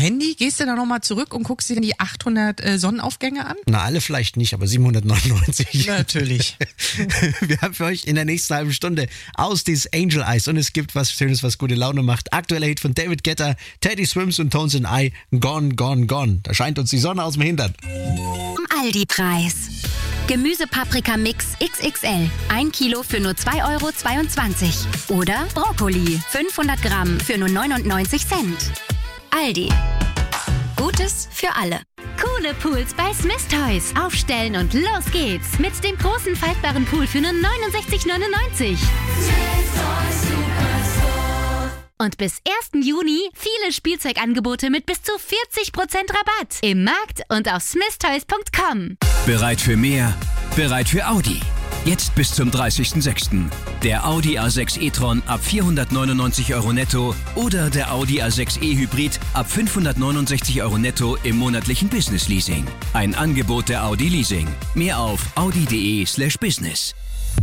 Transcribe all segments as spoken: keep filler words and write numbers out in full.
Handy? Gehst du da nochmal zurück und guckst dir die achthundert äh, Sonnenaufgänge an? Na, alle vielleicht nicht, aber siebenhundertneunundneunzig. Natürlich. Wir haben für euch in der nächsten halben Stunde aus dieses Angel Eyes und es gibt was Schönes, was gute Laune macht. Aktueller Hit von David Guetta, Teddy Swims und Tones and I, Gone, Gone, Gone. Da scheint uns die Sonne aus dem Hintern. Aldi-Preis. Gemüsepaprika-Mix X X L. ein Kilo für nur zwei Euro zweiundzwanzig. Oder Brokkoli, fünfhundert Gramm für nur neunundneunzig Cent. Aldi. Gutes für alle. Coole Pools bei Smith Toys. Aufstellen und los geht's. Mit dem großen faltbaren Pool für nur neunundsechzig neunundneunzig. Und bis ersten Juni viele Spielzeugangebote mit bis zu vierzig Prozent Rabatt. Im Markt und auf smith toys punkt com. Bereit für mehr? Bereit für Audi. Jetzt bis zum dreißigsten sechsten Der Audi A sechs e-tron ab vierhundertneunundneunzig Euro netto oder der Audi A sechs e-Hybrid ab fünfhundertneunundsechzig Euro netto im monatlichen Business-Leasing. Ein Angebot der Audi Leasing. Mehr auf audi.de slash business.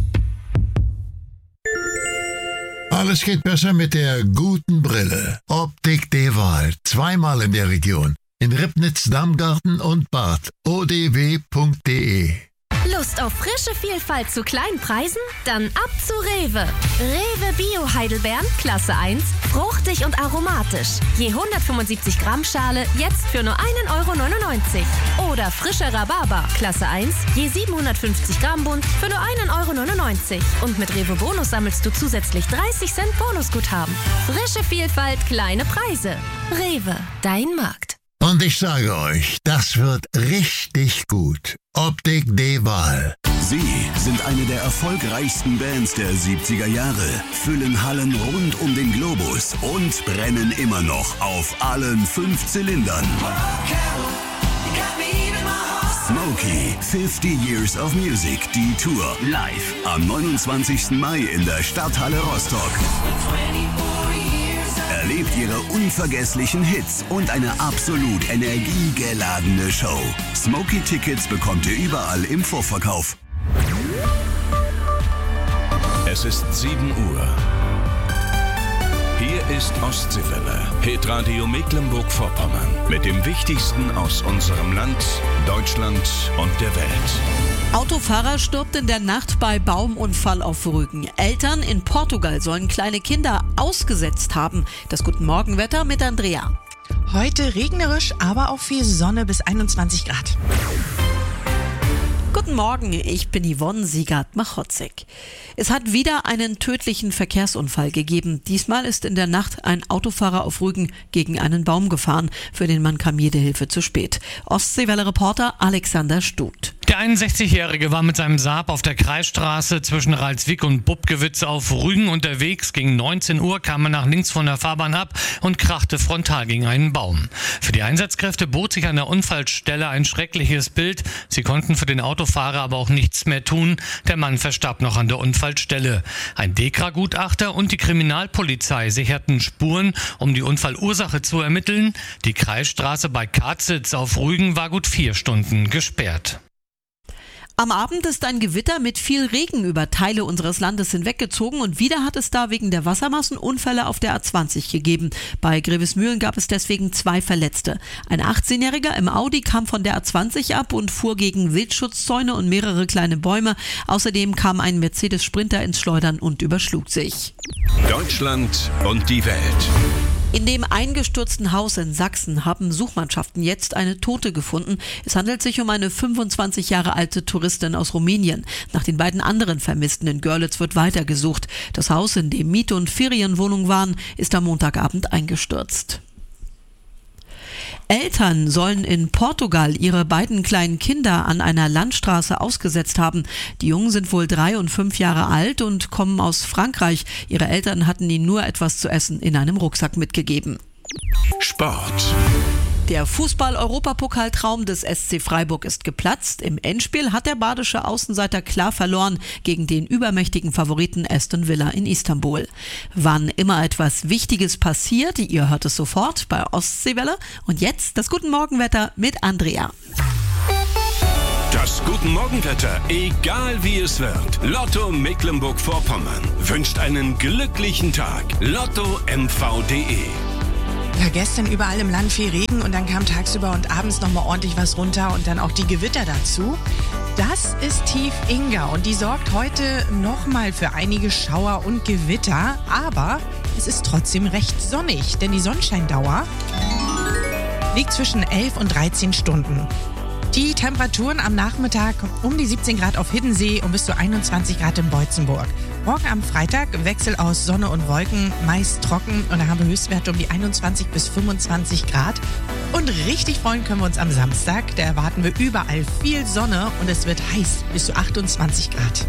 Alles geht besser mit der guten Brille. Optik de Wahl. Zweimal in der Region. In Ribnitz, Damgarten und Bad. o d w punkt d e. Lust auf frische Vielfalt zu kleinen Preisen? Dann ab zu Rewe. Rewe Bio Heidelbeeren, Klasse eins, fruchtig und aromatisch. Je hundertfünfundsiebzig Gramm Schale, jetzt für nur einen Euro neunundneunzig. Oder frische Rhabarber, Klasse eins, je siebenhundertfünfzig Gramm Bund, für nur einen Euro neunundneunzig. Und mit Rewe Bonus sammelst du zusätzlich dreißig Cent Bonusguthaben. Frische Vielfalt, kleine Preise. Rewe, dein Markt. Und ich sage euch, das wird richtig gut. Optik de Wahl. Sie sind eine der erfolgreichsten Bands der siebziger Jahre, füllen Hallen rund um den Globus und brennen immer noch auf allen fünf Zylindern. Smokey, fifty Years of Music, die Tour, live am neunundzwanzigsten Mai in der Stadthalle Rostock. Erlebt ihre unvergesslichen Hits und eine absolut energiegeladene Show. Smokey-Tickets bekommt ihr überall im Vorverkauf. Es ist sieben Uhr. Hier ist Ostseewelle, Hitradio Mecklenburg-Vorpommern. Mit dem Wichtigsten aus unserem Land, Deutschland und der Welt. Autofahrer stirbt in der Nacht bei Baumunfall auf Rügen. Eltern in Portugal sollen kleine Kinder ausgesetzt haben. Das Guten Morgenwetter mit Andrea. Heute regnerisch, aber auch viel Sonne bis einundzwanzig Grad. Guten Morgen, ich bin Yvonne Siegert-Machotzek. Es hat wieder einen tödlichen Verkehrsunfall gegeben. Diesmal ist in der Nacht ein Autofahrer auf Rügen gegen einen Baum gefahren. Für den Mann kam jede Hilfe zu spät. Ostseewelle-Reporter Alexander Stuth. Der einundsechzigjährige war mit seinem Saab auf der Kreisstraße zwischen Ralswiek und Bubgewitz auf Rügen unterwegs. Gegen neunzehn Uhr kam er nach links von der Fahrbahn ab und krachte frontal gegen einen Baum. Für die Einsatzkräfte bot sich an der Unfallstelle ein schreckliches Bild. Sie konnten für den Autofahrer aber auch nichts mehr tun. Der Mann verstarb noch an der Unfallstelle. Ein Dekra-Gutachter und die Kriminalpolizei sicherten Spuren, um die Unfallursache zu ermitteln. Die Kreisstraße bei Katzitz auf Rügen war gut vier Stunden gesperrt. Am Abend ist ein Gewitter mit viel Regen über Teile unseres Landes hinweggezogen und wieder hat es da wegen der Wassermassen Unfälle auf der A zwanzig gegeben. Bei Grevesmühlen gab es deswegen zwei Verletzte. Ein achtzehnjähriger im Audi kam von der A zwanzig ab und fuhr gegen Wildschutzzäune und mehrere kleine Bäume. Außerdem kam ein Mercedes Sprinter ins Schleudern und überschlug sich. Deutschland und die Welt. In dem eingestürzten Haus in Sachsen haben Suchmannschaften jetzt eine Tote gefunden. Es handelt sich um eine fünfundzwanzig Jahre alte Touristin aus Rumänien. Nach den beiden anderen Vermissten in Görlitz wird weitergesucht. Das Haus, in dem Miet- und Ferienwohnungen waren, ist am Montagabend eingestürzt. Eltern sollen in Portugal ihre beiden kleinen Kinder an einer Landstraße ausgesetzt haben. Die Jungen sind wohl drei und fünf Jahre alt und kommen aus Frankreich. Ihre Eltern hatten ihnen nur etwas zu essen in einem Rucksack mitgegeben. Sport. Der Fußball-Europapokaltraum des S C Freiburg ist geplatzt. Im Endspiel hat der badische Außenseiter klar verloren gegen den übermächtigen Favoriten Aston Villa in Istanbul. Wann immer etwas Wichtiges passiert, ihr hört es sofort bei Ostseewelle. Und jetzt das Guten Morgenwetter mit Andrea. Das Guten Morgenwetter, egal wie es wird. Lotto Mecklenburg-Vorpommern wünscht einen glücklichen Tag. Lotto M V punkt de Ja, gestern überall im Land viel Regen und dann kam tagsüber und abends nochmal ordentlich was runter und dann auch die Gewitter dazu. Das ist Tief Inga und die sorgt heute nochmal für einige Schauer und Gewitter, aber es ist trotzdem recht sonnig, denn die Sonnenscheindauer liegt zwischen elf und dreizehn Stunden. Die Temperaturen am Nachmittag um die siebzehn Grad auf Hiddensee und bis zu einundzwanzig Grad in Beutzenburg. Morgen am Freitag Wechsel aus Sonne und Wolken, meist trocken und da haben wir Höchstwerte um die einundzwanzig bis fünfundzwanzig Grad. Und richtig freuen können wir uns am Samstag, da erwarten wir überall viel Sonne und es wird heiß, bis zu achtundzwanzig Grad.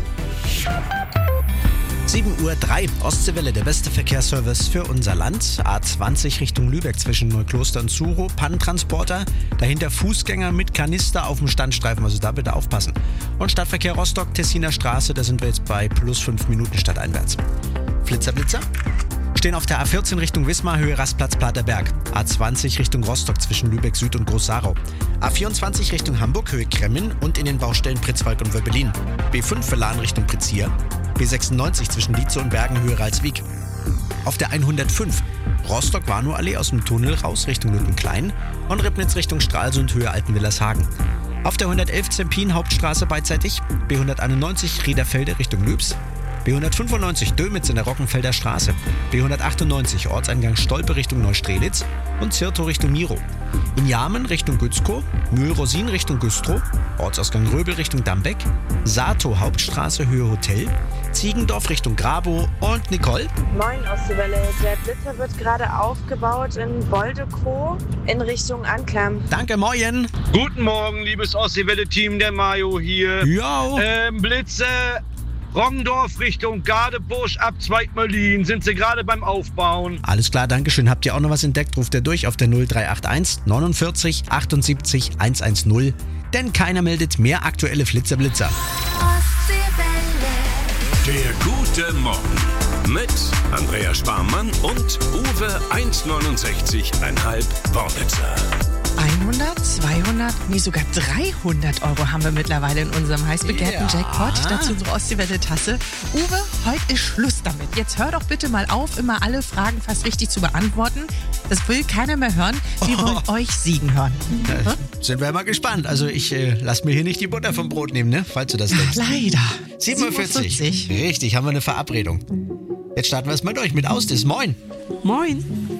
sieben Uhr drei, Ostseewelle, der beste Verkehrsservice für unser Land. A zwanzig Richtung Lübeck zwischen Neukloster und Zuro, Pannentransporter. Dahinter Fußgänger mit Kanister auf dem Standstreifen, also da bitte aufpassen. Und Stadtverkehr Rostock, Tessiner Straße, da sind wir jetzt bei plus fünf Minuten stadteinwärts. Flitzer, Blitzer. Stehen auf der A vierzehn Richtung Wismar, Höhe Rastplatz Paterberg. A zwanzig Richtung Rostock zwischen Lübeck Süd und Groß-Sarau. A vierundzwanzig Richtung Hamburg, Höhe Kremmen und in den Baustellen Pritzwalk und Wöbbelin. B fünf Verlan Richtung Pritzia. B sechsundneunzig zwischen Dietze und Bergen, Höhe Ralswiek. Auf der hundertfünf Rostock-Warnow-Allee aus dem Tunnel raus Richtung Lüttenklein und Ribnitz Richtung Stralsund, Höhe Altenwillershagen. Auf der hundertelf Zempin Hauptstraße beidseitig, B hunderteinundneunzig Riederfelde Richtung Lübs, B hundertfünfundneunzig Dömitz in der Rockenfelder Straße, B hundertachtundneunzig Ortseingang Stolpe Richtung Neustrelitz und Zirtow Richtung Miro. In Jarmen Richtung Gützkow, Mühl-Rosin Richtung Güstrow, Ortsausgang Röbel Richtung Dambeck, Sato Hauptstraße Höhe Hotel, Ziegendorf Richtung Grabow und Nicole. Moin Ostseewelle, der Blitzer wird gerade aufgebaut in Boldekow in Richtung Anklam. Danke, moin. Guten Morgen, liebes Ostseewelle-Team, der Mayo hier. Ja. Ähm, Blitze, Roggendorf Richtung Gardebusch ab Zweigmöllin. Sind Sie gerade beim Aufbauen? Alles klar, danke schön. Habt ihr auch noch was entdeckt? Ruft ihr durch auf der null drei acht eins neunundvierzig achtundsiebzig hundertzehn. Denn keiner meldet mehr aktuelle Flitzer-Blitzer. Der gute Morgen mit Andrea Sparmann und Uwe eins neunundsechzig Komma fünf Wornitzer. hundert, zweihundert, nee sogar dreihundert Euro haben wir mittlerweile in unserem heiß begehrten Ja. Jackpot. Dazu unsere Ostseewelle-Tasse. Uwe, heute ist Schluss damit. Jetzt hör doch bitte mal auf, immer alle Fragen fast richtig zu beantworten. Das will keiner mehr hören. Wir wollen euch siegen hören. Ja, sind wir mal gespannt. Also ich äh, lass mir hier nicht die Butter vom Brot nehmen, ne? Falls du das denkst. Leider. sieben Uhr vierzig. siebenundvierzig. Richtig, haben wir eine Verabredung. Jetzt starten wir es mal durch mit Ausdis. Moin. Moin.